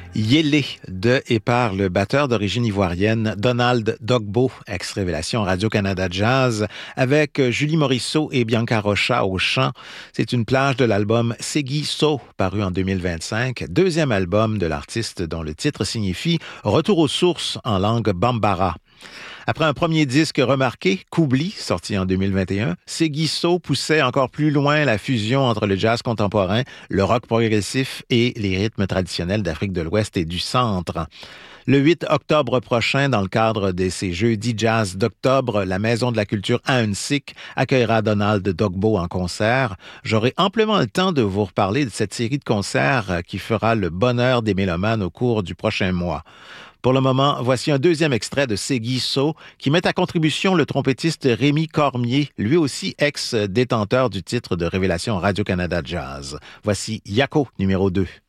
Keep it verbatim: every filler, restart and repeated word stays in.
Yélé de et par le batteur d'origine ivoirienne Donald Dogbo, ex-révélation Radio-Canada Jazz, avec Julie Morisseau et Bianca Rocha au chant. C'est une plage de l'album Segui So, paru en deux mille vingt-cinq, deuxième album de l'artiste dont le titre signifie « Retour aux sources » en langue bambara. Après un premier disque remarqué, Koubli, sorti en deux mille vingt et un, Segui So poussait encore plus loin la fusion entre le jazz contemporain, le rock progressif et les rythmes traditionnels d'Afrique de l'Ouest et du Centre. Le huit octobre prochain, dans le cadre de ces Jeudis Jazz d'octobre, la Maison de la Culture à Ahuntsic accueillera Donald Dogbo en concert. J'aurai amplement le temps de vous reparler de cette série de concerts qui fera le bonheur des mélomanes au cours du prochain mois. Pour le moment, voici un deuxième extrait de Segui So qui met à contribution le trompettiste Rémi Cormier, lui aussi ex-détenteur du titre de révélation Radio-Canada Jazz. Voici Yako numéro deux.